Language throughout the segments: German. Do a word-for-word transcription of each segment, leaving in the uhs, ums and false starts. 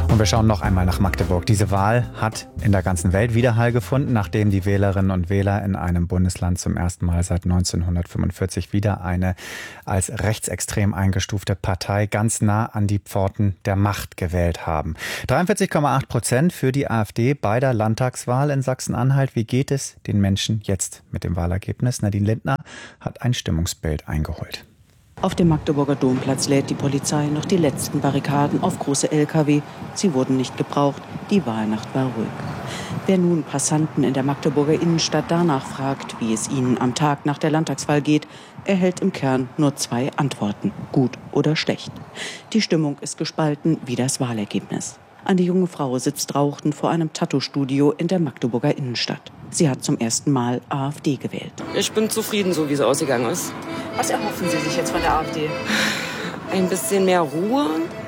Und wir schauen noch einmal nach Magdeburg. Diese Wahl hat in der ganzen Welt Widerhall gefunden, nachdem die Wählerinnen und Wähler in einem Bundesland zum ersten Mal seit neunzehnhundertfünfundvierzig wieder eine als rechtsextrem eingestufte Partei ganz nah an die Pforten der Macht gewählt haben. dreiundvierzig Komma acht Prozent für die AfD bei der Landtagswahl in Sachsen-Anhalt. Wie geht es den Menschen jetzt mit dem Wahlergebnis? Nadine Lindner hat ein Stimmungsbild eingeholt. Auf dem Magdeburger Domplatz lädt die Polizei noch die letzten Barrikaden auf große L K W. Sie wurden nicht gebraucht, die Wahlnacht war ruhig. Wer nun Passanten in der Magdeburger Innenstadt danach fragt, wie es ihnen am Tag nach der Landtagswahl geht, erhält im Kern nur zwei Antworten, gut oder schlecht. Die Stimmung ist gespalten wie das Wahlergebnis. Eine junge Frau sitzt rauchend vor einem Tattoo-Studio in der Magdeburger Innenstadt. Sie hat zum ersten Mal AfD gewählt. Ich bin zufrieden, so wie es ausgegangen ist. Was erhoffen Sie sich jetzt von der AfD? Ein bisschen mehr Ruhe,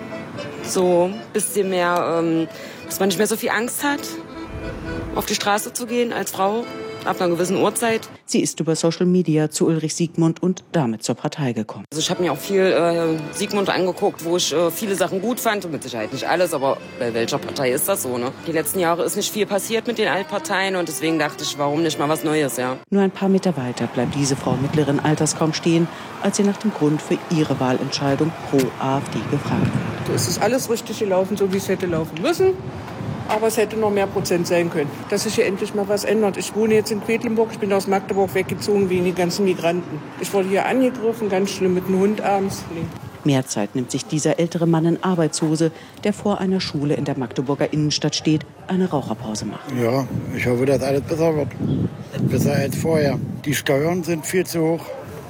so ein bisschen mehr, ähm, dass man nicht mehr so viel Angst hat, auf die Straße zu gehen als Frau ab einer gewissen Uhrzeit. Sie ist über Social Media zu Ulrich Siegmund und damit zur Partei gekommen. Also ich habe mir auch viel äh, Siegmund angeguckt, wo ich äh, viele Sachen gut fand. Mit Sicherheit nicht alles, aber bei welcher Partei ist das so, ne? Die letzten Jahre ist nicht viel passiert mit den Altparteien und deswegen dachte ich, warum nicht mal was Neues, ja. Nur ein paar Meter weiter bleibt diese Frau mittleren Alters kaum stehen, als sie nach dem Grund für ihre Wahlentscheidung pro AfD gefragt wird. Es ist alles richtig gelaufen, so wie es hätte laufen müssen. Aber es hätte noch mehr Prozent sein können, dass sich hier endlich mal was ändert. Ich wohne jetzt in Quedlinburg, ich bin aus Magdeburg weggezogen wegen den ganzen Migranten. Ich wurde hier angegriffen, ganz schlimm mit einem Hund abends. Nee. Mehr Zeit nimmt sich dieser ältere Mann in Arbeitshose, der vor einer Schule in der Magdeburger Innenstadt steht, eine Raucherpause macht. Ja, ich hoffe, dass alles besser wird. Besser als vorher. Die Steuern sind viel zu hoch.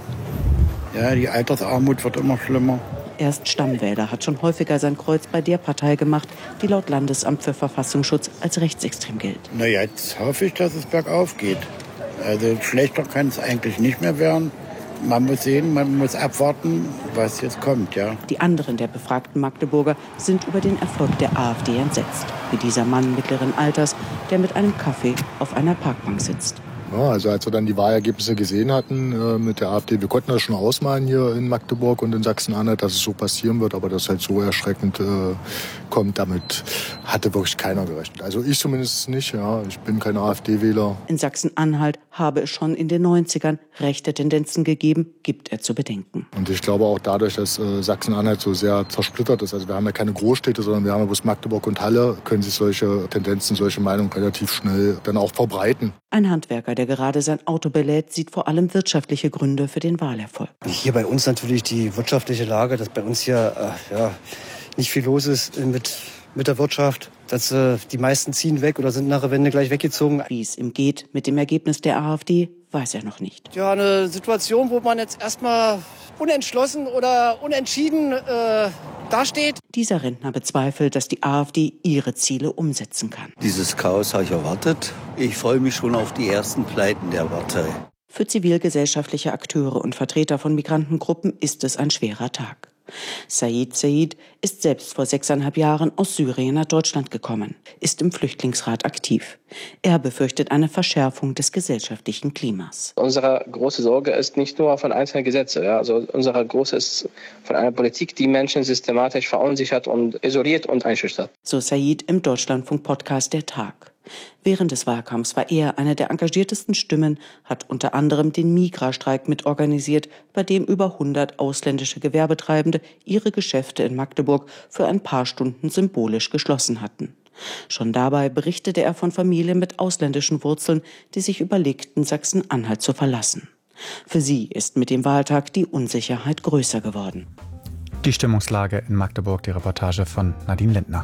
Ja, die Altersarmut wird immer schlimmer. Erst Stammwähler hat schon häufiger sein Kreuz bei der Partei gemacht, die laut Landesamt für Verfassungsschutz als rechtsextrem gilt. Na, jetzt hoffe ich, dass es bergauf geht. Also schlechter kann es eigentlich nicht mehr werden. Man muss sehen, man muss abwarten, was jetzt kommt, ja. Die anderen der befragten Magdeburger sind über den Erfolg der AfD entsetzt. Wie dieser Mann mittleren Alters, der mit einem Kaffee auf einer Parkbank sitzt. Ja, also als wir dann die Wahlergebnisse gesehen hatten äh, mit der AfD, wir konnten das schon ausmalen hier in Magdeburg und in Sachsen-Anhalt, dass es so passieren wird, aber dass es halt so erschreckend äh, kommt, damit hatte wirklich keiner gerechnet. Also ich zumindest nicht, ja, ich bin kein AfD-Wähler. In Sachsen-Anhalt habe es schon in den neunzigern rechte Tendenzen gegeben, gibt er zu bedenken. Und ich glaube auch dadurch, dass äh, Sachsen-Anhalt so sehr zersplittert ist, also wir haben ja keine Großstädte, sondern wir haben ja bloß Magdeburg und Halle, können sich solche Tendenzen, solche Meinungen relativ schnell dann auch verbreiten. Ein Handwerker, der gerade sein Auto belädt, sieht vor allem wirtschaftliche Gründe für den Wahlerfolg. Hier bei uns natürlich die wirtschaftliche Lage, dass bei uns hier äh, ja, nicht viel los ist mit, mit der Wirtschaft. Dass äh, die meisten ziehen weg oder sind nach der Wende gleich weggezogen. Wie es ihm geht mit dem Ergebnis der AfD, weiß er noch nicht. Ja, eine Situation, wo man jetzt erstmal unentschlossen oder unentschieden äh, dasteht. Dieser Rentner bezweifelt, dass die AfD ihre Ziele umsetzen kann. Dieses Chaos habe ich erwartet. Ich freue mich schon auf die ersten Pleiten der Partei. Für zivilgesellschaftliche Akteure und Vertreter von Migrantengruppen ist es ein schwerer Tag. Said Said ist selbst vor sechseinhalb Jahren aus Syrien nach Deutschland gekommen, ist im Flüchtlingsrat aktiv. Er befürchtet eine Verschärfung des gesellschaftlichen Klimas. Unsere große Sorge ist nicht nur von einzelnen Gesetzen. Ja. Also unsere große ist von einer Politik, die Menschen systematisch verunsichert und isoliert und einschüchtert. So Said im Deutschlandfunk-Podcast Der Tag. Während des Wahlkampfs war er eine der engagiertesten Stimmen, hat unter anderem den Migra-Streik mitorganisiert, bei dem über hundert ausländische Gewerbetreibende ihre Geschäfte in Magdeburg für ein paar Stunden symbolisch geschlossen hatten. Schon dabei berichtete er von Familien mit ausländischen Wurzeln, die sich überlegten, Sachsen-Anhalt zu verlassen. Für sie ist mit dem Wahltag die Unsicherheit größer geworden. Die Stimmungslage in Magdeburg, die Reportage von Nadine Lindner.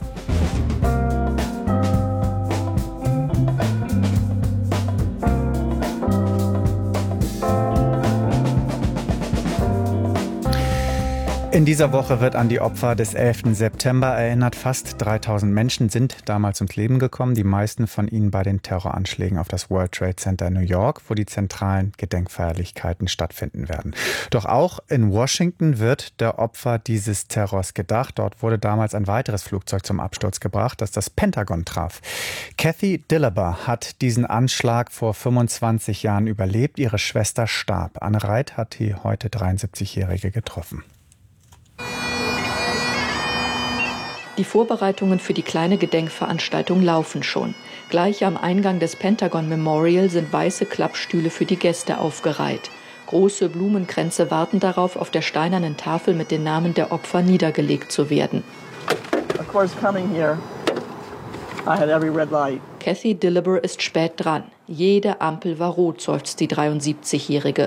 In dieser Woche wird an die Opfer des elften September erinnert. Fast dreitausend Menschen sind damals ums Leben gekommen, die meisten von ihnen bei den Terroranschlägen auf das World Trade Center in New York, wo die zentralen Gedenkfeierlichkeiten stattfinden werden. Doch auch in Washington wird der Opfer dieses Terrors gedacht. Dort wurde damals ein weiteres Flugzeug zum Absturz gebracht, das das Pentagon traf. Kathy Dilleber hat diesen Anschlag vor fünfundzwanzig Jahren überlebt. Ihre Schwester starb. Anne Reit hat die heute dreiundsiebzigjährige getroffen. Die Vorbereitungen für die kleine Gedenkveranstaltung laufen schon. Gleich am Eingang des Pentagon Memorial sind weiße Klappstühle für die Gäste aufgereiht. Große Blumenkränze warten darauf, auf der steinernen Tafel mit den Namen der Opfer niedergelegt zu werden. Of course, coming here, I had every red light. Kathy Diliber ist spät dran. Jede Ampel war rot, seufzt die dreiundsiebzigjährige.